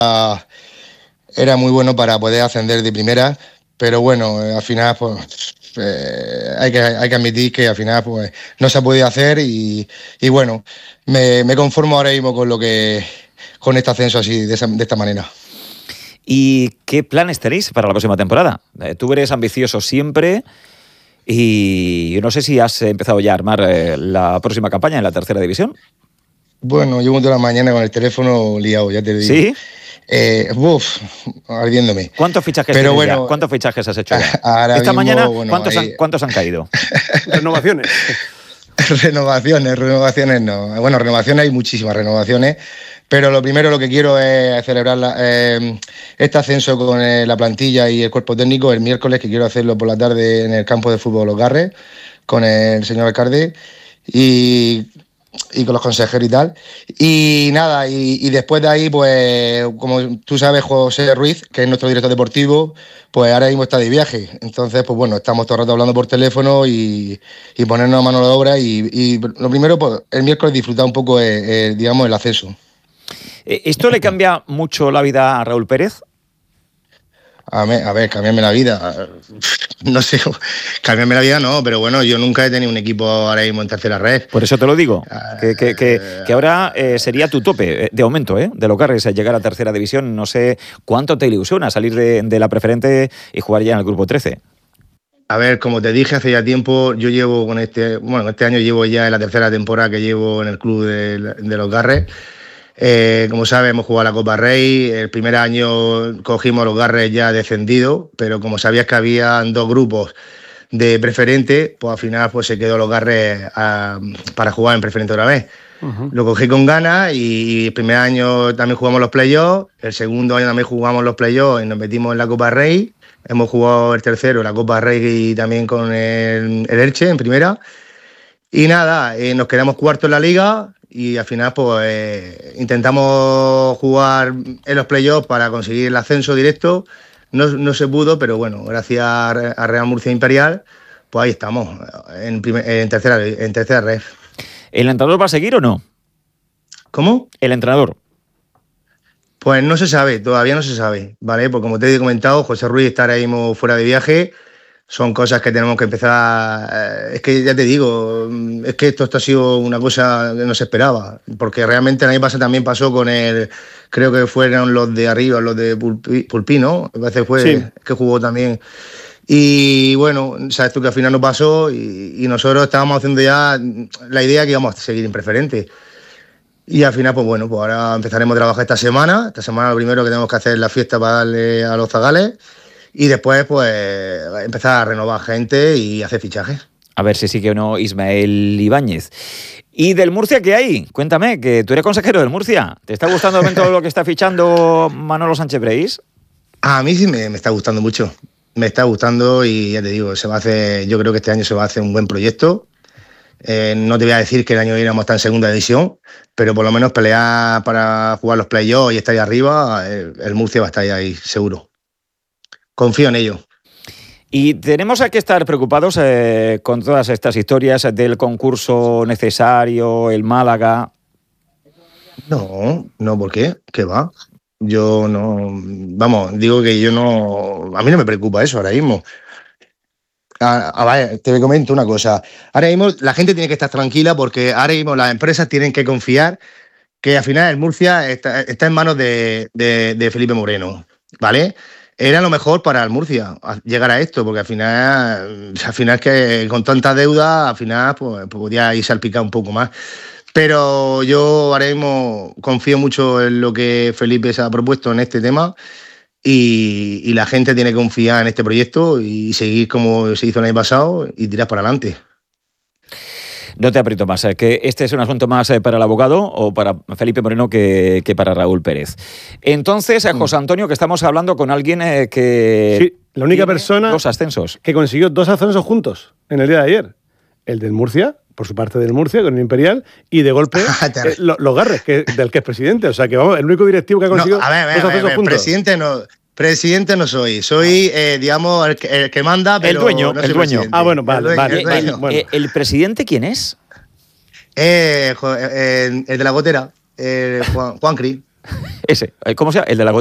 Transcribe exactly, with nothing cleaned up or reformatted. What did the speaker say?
era muy bueno para poder ascender de primera, pero bueno, al final pues eh, hay, que, hay que admitir que al final pues no se ha podido hacer y, y bueno, me, me conformo ahora mismo con lo que con este ascenso así, de, esa, de esta manera. ¿Y qué planes tenéis para la próxima temporada? Eh, tú eres ambicioso siempre y yo no sé si has empezado ya a armar eh, la próxima campaña en la tercera división. Bueno, llevo toda la mañana con el teléfono liado, ya te digo. ¿Sí? Eh, uf, ardiéndome. ¿Cuántos fichajes Pero tienes bueno, ya? ¿Cuántos fichajes has hecho ya? Ahora Esta mismo, mañana, bueno, ¿cuántos, ahí... han, ¿cuántos han caído? Renovaciones. Renovaciones, renovaciones no. Bueno, renovaciones hay muchísimas renovaciones, pero lo primero lo que quiero es celebrar la, eh, este ascenso con eh, la plantilla y el cuerpo técnico el miércoles, que quiero hacerlo por la tarde en el campo de fútbol Los Garres con el señor alcalde y, y con los consejeros y tal. Y nada, y, y después de ahí, pues como tú sabes, José Ruiz, que es nuestro director deportivo, pues ahora mismo está de viaje. Entonces, pues bueno, estamos todo el rato hablando por teléfono y, y ponernos a mano a la obra. Y, y lo primero, pues el miércoles disfrutar un poco, el, el, digamos, el ascenso. ¿Esto le cambia mucho la vida a Raúl Pérez? A, me, a ver, cambiarme la vida. No sé, cambiarme la vida no, pero bueno, yo nunca he tenido un equipo ahora mismo en tercera red. Por eso te lo digo, que, que, que, que ahora eh, sería tu tope de aumento, ¿eh? De Los Garres, llegar a tercera división. No sé cuánto te ilusiona salir de, de la preferente y jugar ya en el grupo trece. A ver, como te dije hace ya tiempo, yo llevo con este, bueno, este año llevo ya en la tercera temporada que llevo en el club de, de Los Garres. Eh, como sabes, hemos jugado la Copa Rey. El primer año cogimos Los Garres ya descendidos, pero como sabías que había dos grupos de preferente, pues al final pues se quedó Los Garres a, para jugar en preferente otra vez. Uh-huh. Lo cogí con ganas y el primer año también jugamos los playoffs, el segundo año también jugamos los playoffs y nos metimos en la Copa Rey. Hemos jugado el tercero, la Copa Rey y también con el, el Elche en primera. Y nada, eh, nos quedamos cuartos en la liga y al final pues eh, intentamos jugar en los playoffs para conseguir el ascenso directo. No, no se pudo, pero bueno, gracias a Real Murcia Imperial, pues ahí estamos, en, primer, en tercera en tercera red. ¿El entrenador va a seguir o no? ¿Cómo? El entrenador. Pues no se sabe, todavía no se sabe, ¿vale? Pues como te he comentado, José Ruiz está ahora mismo fuera de viaje. Son cosas que tenemos que empezar... Eh, es que ya te digo, es que esto, esto ha sido una cosa que no se esperaba, porque realmente el año pasado también pasó con el... Creo que fueron los de arriba, los de Pulpí, Pulpí ¿no? A veces fue sí. Que jugó también. Y bueno, sabes tú que al final no pasó y, y nosotros estábamos haciendo ya la idea que íbamos a seguir en preferente. Y al final, pues bueno, pues ahora empezaremos a trabajar esta semana. Esta semana lo primero que tenemos que hacer es la fiesta para darle a los zagales. Y después, pues, empezar a renovar gente y hacer fichajes. A ver si sigue o no Ismael Ibáñez. ¿Y del Murcia qué hay? Cuéntame, que tú eres consejero del Murcia. ¿Te está gustando de momento lo que está fichando Manolo Sánchez Breis? A mí sí me, me está gustando mucho. Me está gustando y ya te digo, se va a hacer, yo creo que este año se va a hacer un buen proyecto. Eh, no te voy a decir que el año que viene vamos a estar en segunda división, pero por lo menos pelear para jugar los playoffs y estar ahí arriba, el, el Murcia va a estar ahí seguro. Confío en ello. Y tenemos que estar preocupados eh, con todas estas historias del concurso necesario, el Málaga. No, no, ¿por qué? ¿Qué va? Yo no... Vamos, digo que yo no... A mí no me preocupa eso ahora mismo. A, a ver, te comento una cosa. Ahora mismo la gente tiene que estar tranquila porque ahora mismo las empresas tienen que confiar que al final el Murcia está, está en manos de, de, de Felipe Moreno, ¿vale? Era lo mejor para el Murcia llegar a esto, porque al final, al final que con tanta deuda, al final pues, podía ir salpicar un poco más. Pero yo ahora mismo confío mucho en lo que Felipe se ha propuesto en este tema y, y la gente tiene que confiar en este proyecto y seguir como se hizo el año pasado y tirar para adelante. No te aprieto más, ¿eh? Que este es un asunto más para el abogado o para Felipe Moreno que, que para Raúl Pérez. Entonces, eh, José Antonio, que estamos hablando con alguien eh, que... Sí, la única persona dos ascensos. Que consiguió dos ascensos juntos en el día de ayer. El del Murcia, por su parte del Murcia, con el Imperial, y de golpe eh, lo, Los Garres, que, del que es presidente. O sea, que vamos, el único directivo que ha conseguido no, a ver, a ver, dos ascensos a ver, juntos. Presidente no... Presidente no soy, soy, eh, digamos, el que, el que manda, pero el dueño, no el dueño. Presidente. Ah, bueno, vale, el vale. El, dueño. Bueno. Eh, ¿El presidente quién es? Eh, eh, el de la gotera, eh, Juan, Juan Cri. Ese, ¿cómo se llama? El de la